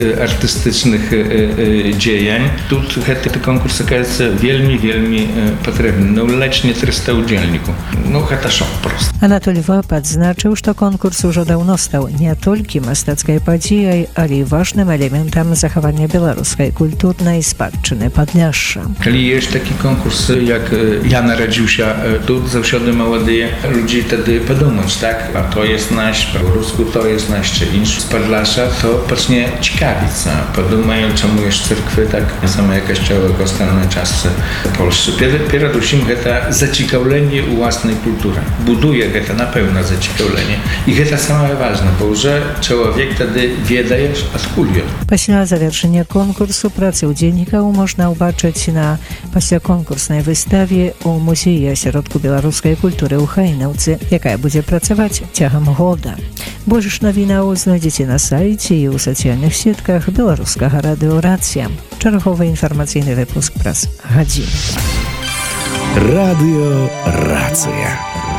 артыстычных дзеянь. Тут гэты конкурс аказаецца вельмі патрэбны. Ну, ледзь не 300 удзельнікаў. Ну, гэта шок проста. Анатоль Вап адзначыў, што конкурс ужо даўно стаў не толькі мастацкай падзеяй, але і важным элементам захавання беларускай культурнай спадчыны Падляшша. Калі ёсць такі конкурс, як я нарадзіўся тут, заўсёды маладыя людзі тады падумаюць, так, а то jest nasz, по-руску то jest nasz, czy inszy z Podlasza, to zacznie ciekawić. Подумаю, czemu jest cerkwy tak same kościoły w ostatniej czasce Polsce. Przede to zaciekawienie własnej kultury. Buduje to na pewno zaciekawienie. I to самое ważne, bo że człowiek wtedy wiedajesz, odkąd. Пасля завершenia konkursu pracy udzielników można zobaczyć na пасляkonkursnej wystawie u Muzeju Ośrodku Białoruskiej Kultury u Hajnowcy, jaka będzie pracować ciągiem года. Больш навінаў знойдзеце на сайце і ў сацыяльных сетках беларускага радыёрацыя. Чарговы інфармацыйны выпуск праз гадзіну. Радыёрацыя.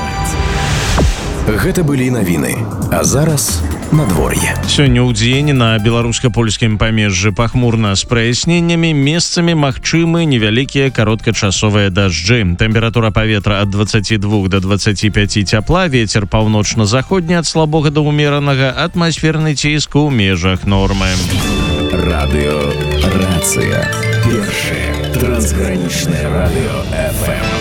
Гэта былі навіны, а зараз надвор'е. Сёння ў дзень на беларуска-польскім памежжы пахмурна з праясненнямі, месцамі магчымы невялікія кароткачасовыя дажджы. Тэмпература паветра ад 22 до 25 цяпла, вецер паўночна-заходні ад слабога да ўмеранага, атмасферны ціск у межах нормы. Радыёрацыя. Першае трансгранічнае радыё FM.